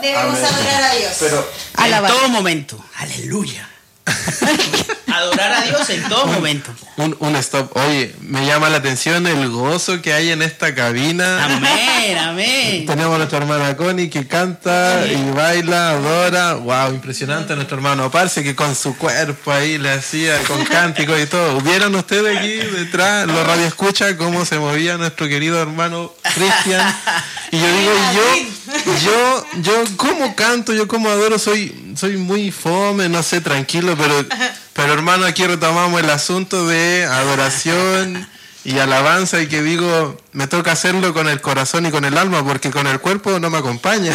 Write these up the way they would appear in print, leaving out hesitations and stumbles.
debemos adorar a Dios. Pero en todo momento. Aleluya. Adorar a Dios en todo momento. Un stop. Oye, me llama la atención el gozo que hay en esta cabina. Amén, amén. Tenemos a nuestra hermana Connie que canta y baila, adora. Wow, impresionante nuestro hermano Parce que con su cuerpo ahí le hacía con cánticos y todo. ¿Vieron ustedes aquí detrás, los radioescuchas, cómo se movía nuestro querido hermano Cristian? Y yo digo, yo cómo canto, yo cómo adoro, soy muy fome, no sé, tranquilo, pero hermano, aquí retomamos el asunto de adoración y alabanza y que digo, me toca hacerlo con el corazón y con el alma porque con el cuerpo no me acompaña.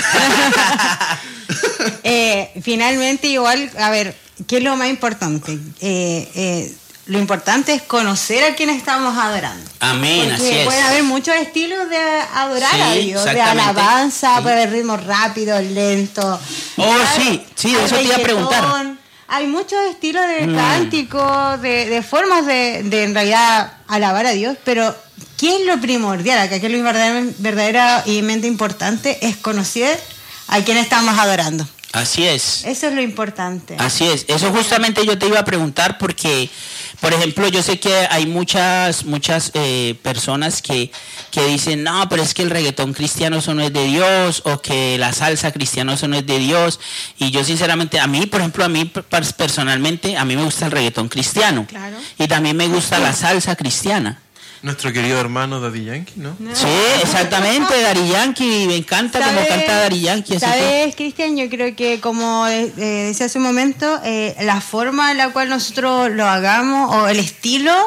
Finalmente igual, a ver, ¿qué es lo más importante? Lo importante es conocer a quien estamos adorando. Amén, porque así es. Pueden haber muchos estilos de adorar a Dios, de alabanza, puede haber ritmos rápidos, lentos. Sí, eso te iba a preguntar. Hay muchos estilos de cántico, de formas de en realidad alabar a Dios, pero ¿qué es lo primordial acá? ¿Qué es lo verdaderamente importante? Es conocer a quien estamos adorando. Así es. Eso es lo importante. Así es. Eso justamente yo te iba a preguntar porque, por ejemplo, yo sé que hay muchas personas que dicen, no, pero es que el reggaetón cristiano eso no es de Dios, o que la salsa cristiana eso no es de Dios. Y yo sinceramente, por ejemplo, a mí personalmente, a mí me gusta el reggaetón cristiano. Claro. Y también me gusta la salsa cristiana. Nuestro querido hermano Daddy Yankee, ¿no? Sí, exactamente, Daddy Yankee, me encanta como canta Daddy Yankee. ¿Sabes, Cristian? Yo creo que como decía hace un momento, la forma en la cual nosotros lo hagamos o el estilo